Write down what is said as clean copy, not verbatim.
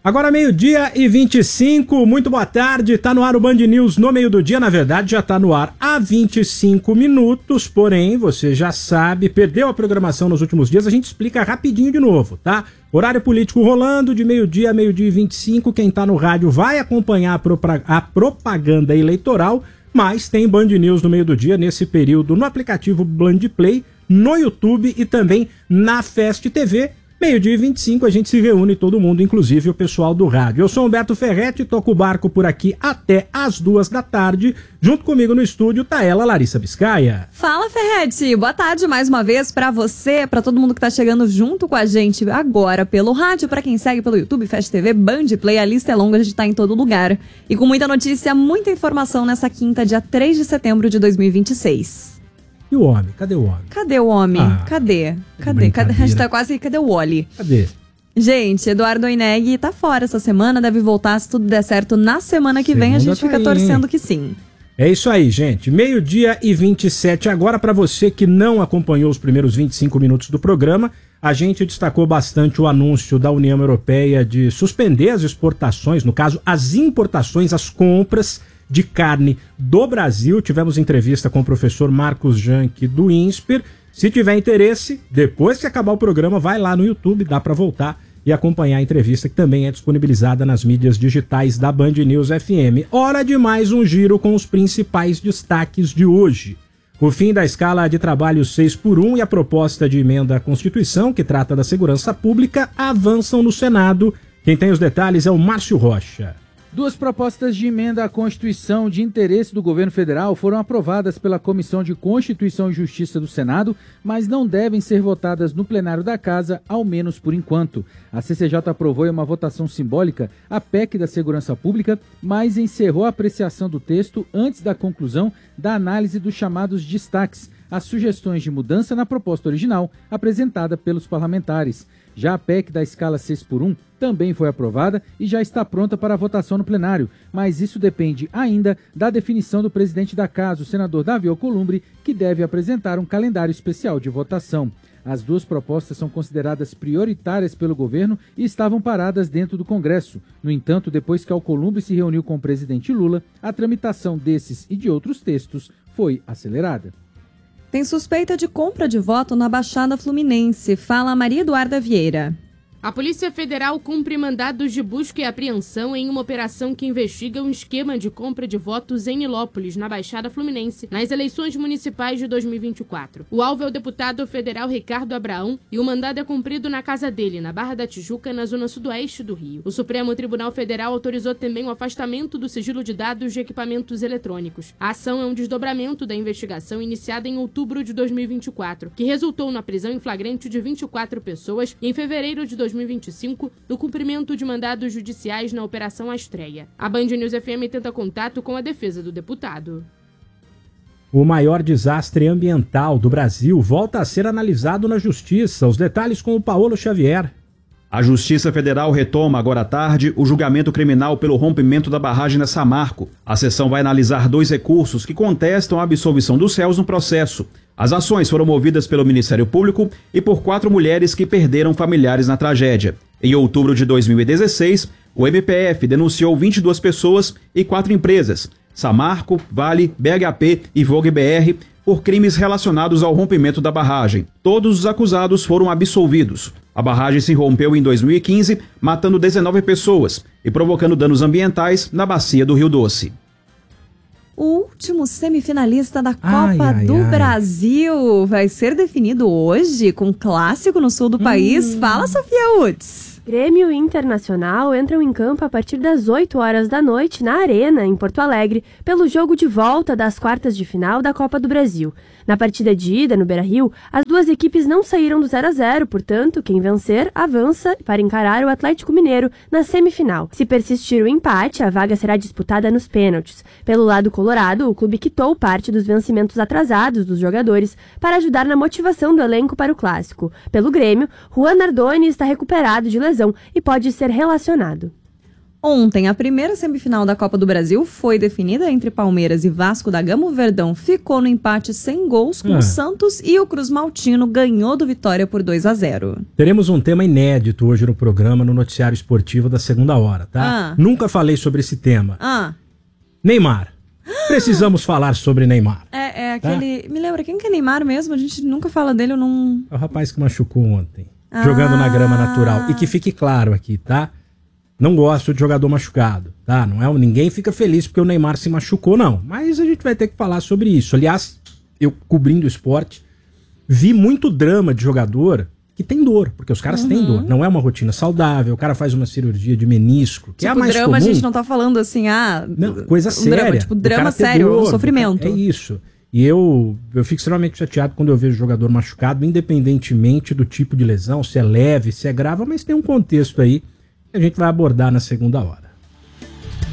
Agora 12h25, muito boa tarde, tá no ar o Band News no meio do dia, na verdade já tá no ar há 25 minutos, porém, você já sabe, perdeu a programação nos últimos dias, a gente explica rapidinho de novo, tá? Horário político rolando de meio-dia a meio-dia e 25, quem tá no rádio vai acompanhar a propaganda eleitoral, mas tem Band News no meio do dia nesse período no aplicativo Band Play, no YouTube e também na Fest TV. Meio-dia e 25, a gente se reúne todo mundo, inclusive o pessoal do rádio. Eu sou Humberto Ferretti, toco o barco por aqui até as 2 da tarde. Junto comigo no estúdio tá ela, Larissa Biscaia. Fala, Ferretti. Boa tarde mais uma vez pra você, pra todo mundo que tá chegando junto com a gente agora pelo rádio, pra quem segue pelo YouTube, Fast TV, Band Play, a lista é longa, a gente tá em todo lugar. E com muita notícia, muita informação nessa quinta, dia 3 de setembro de 2026. E o homem? Cadê o homem? Cadê o homem? Cadê? A gente tá quase... Cadê o Wally? Cadê? Gente, Eduardo Oineg tá fora essa semana, deve voltar se tudo der certo na semana que vem, a gente fica torcendo que sim. É isso aí, gente. Meio-dia e 27. Agora, para você que não acompanhou os primeiros 25 minutos do programa, a gente destacou bastante o anúncio da União Europeia de suspender as exportações, no caso, as importações, as compras de carne do Brasil. Tivemos entrevista com o professor Marcos Janck do INSPER. Se tiver interesse, depois que acabar o programa, vai lá no YouTube, dá para voltar e acompanhar a entrevista, que também é disponibilizada nas mídias digitais da Band News FM. Hora de mais um giro com os principais destaques de hoje. O fim da escala de trabalho 6x1 e a proposta de emenda à Constituição, que trata da segurança pública, avançam no Senado. Quem tem os detalhes é o Márcio Rocha. 2 propostas de emenda à Constituição de interesse do governo federal foram aprovadas pela Comissão de Constituição e Justiça do Senado, mas não devem ser votadas no plenário da Casa, ao menos por enquanto. A CCJ aprovou em uma votação simbólica a PEC da Segurança Pública, mas encerrou a apreciação do texto antes da conclusão da análise dos chamados destaques, as sugestões de mudança na proposta original apresentada pelos parlamentares. Já a PEC da escala 6x1 também foi aprovada e já está pronta para a votação no plenário, mas isso depende ainda da definição do presidente da Casa, o senador Davi Alcolumbre, que deve apresentar um calendário especial de votação. As 2 propostas são consideradas prioritárias pelo governo e estavam paradas dentro do Congresso. No entanto, depois que Alcolumbre se reuniu com o presidente Lula, a tramitação desses e de outros textos foi acelerada. Tem suspeita de compra de voto na Baixada Fluminense. Fala Maria Eduarda Vieira. A Polícia Federal cumpre mandados de busca e apreensão em uma operação que investiga um esquema de compra de votos em Nilópolis, na Baixada Fluminense, nas eleições municipais de 2024. O alvo é o deputado federal Ricardo Abraão e o mandado é cumprido na casa dele, na Barra da Tijuca, na zona sudoeste do Rio. O Supremo Tribunal Federal autorizou também o afastamento do sigilo de dados de equipamentos eletrônicos. A ação é um desdobramento da investigação iniciada em outubro de 2024, que resultou na prisão em flagrante de 24 pessoas e em fevereiro de 2025, no cumprimento de mandados judiciais na Operação Astreia. A Band News FM tenta contato com a defesa do deputado. O maior desastre ambiental do Brasil volta a ser analisado na Justiça. Os detalhes com o Paulo Xavier. A Justiça Federal retoma agora à tarde o julgamento criminal pelo rompimento da barragem na Samarco. A sessão vai analisar 2 recursos que contestam a absolvição dos réus no processo. As ações foram movidas pelo Ministério Público e por 4 mulheres que perderam familiares na tragédia. Em outubro de 2016, o MPF denunciou 22 pessoas e 4 empresas, Samarco, Vale, BHP e Vogue BR, por crimes relacionados ao rompimento da barragem. Todos os acusados foram absolvidos. A barragem se rompeu em 2015, matando 19 pessoas e provocando danos ambientais na bacia do Rio Doce. O último semifinalista da Copa do Brasil vai ser definido hoje, com um clássico no sul do país. Fala, Sofia Utz. Grêmio e Internacional entram em campo a partir das 8 horas da noite na Arena, em Porto Alegre, pelo jogo de volta das quartas de final da Copa do Brasil. Na partida de ida, no Beira-Rio, as 2 equipes não saíram do 0-0, portanto, quem vencer, avança para encarar o Atlético Mineiro na semifinal. Se persistir o empate, a vaga será disputada nos pênaltis. Pelo lado colorado, o clube quitou parte dos vencimentos atrasados dos jogadores para ajudar na motivação do elenco para o clássico. Pelo Grêmio, Juan Nardoni está recuperado de lesão e pode ser relacionado. Ontem, a primeira semifinal da Copa do Brasil foi definida entre Palmeiras e Vasco da Gama. O Verdão ficou no empate sem gols com o Santos e o Cruz Maltino ganhou do Vitória por 2-0. Teremos um tema inédito hoje no programa, no noticiário esportivo da segunda hora, tá? Nunca falei sobre esse tema. Neymar. Precisamos falar sobre Neymar. É aquele... Tá? Me lembra, quem que é Neymar mesmo? A gente nunca fala dele, eu não... É o rapaz que machucou ontem, jogando na grama natural. E que fique claro aqui, tá? Não gosto de jogador machucado, tá? Não é, ninguém fica feliz porque o Neymar se machucou, não. Mas a gente vai ter que falar sobre isso. Aliás, eu cobrindo o esporte, vi muito drama de jogador que tem dor, porque os caras têm dor. Não é uma rotina saudável, o cara faz uma cirurgia de menisco, que é a mais drama, comum. A gente não tá falando assim, não, coisa séria. Drama, tipo, drama sério, dor, um sofrimento. É isso. E eu fico extremamente chateado quando eu vejo jogador machucado, independentemente do tipo de lesão, se é leve, se é grave, mas tem um contexto aí que a gente vai abordar na segunda hora.